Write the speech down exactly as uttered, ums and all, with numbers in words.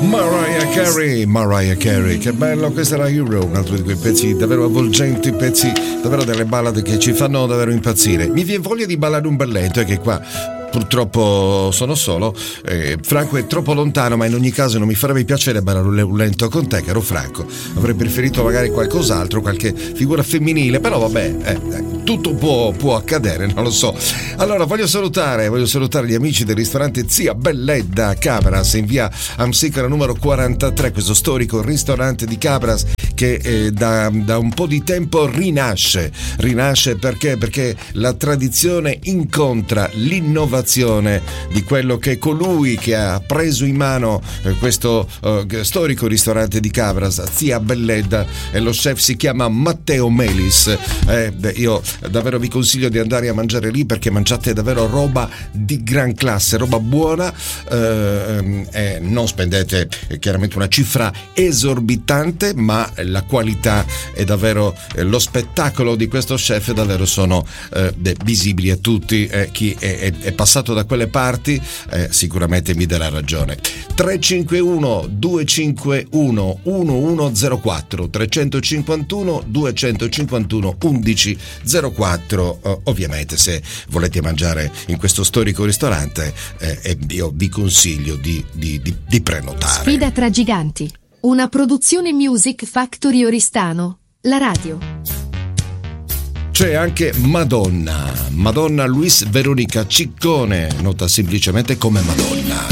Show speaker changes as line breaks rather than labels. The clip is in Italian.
Mariah Carey, Mariah Carey, che bello, questa era Hero, un altro di quei pezzi davvero avvolgenti, pezzi davvero delle ballade che ci fanno davvero impazzire. Mi viene voglia di ballare un belletto, è che qua purtroppo sono solo, eh, Franco è troppo lontano, ma in ogni caso non mi farebbe piacere ballare un lento con te, caro Franco. Avrei preferito magari qualcos'altro, qualche figura femminile, però vabbè, eh, eh, tutto può, può accadere, non lo so. Allora voglio salutare, voglio salutare gli amici del ristorante Zia Belledda Cabras in via Amsicora numero quarantatré, questo storico ristorante di Cabras che eh, da, da un po' di tempo rinasce, rinasce perché? Perché la tradizione incontra l'innovazione di quello che è colui che ha preso in mano eh, questo eh, storico ristorante di Cabras, Zia Belledda, e lo chef si chiama Matteo Melis. Eh, io davvero vi consiglio di andare a mangiare lì perché mangiate davvero roba di gran classe, roba buona, eh, eh, non spendete eh, chiaramente una cifra esorbitante, ma la qualità è davvero, eh, lo spettacolo di questo chef davvero sono eh, visibili a tutti. Eh, chi è, è, è passato da quelle parti eh, sicuramente mi darà ragione. Tre cinque uno due cinque uno uno uno zero quattro tre cinque uno due cinque uno uno uno zero quattro. eh, ovviamente se volete mangiare in questo storico ristorante eh, io vi consiglio di, di, di, di prenotare.
Sfida tra giganti, una produzione Music Factory Oristano, la radio.
C'è anche Madonna, Madonna Luis Veronica Ciccone, nota semplicemente come Madonna.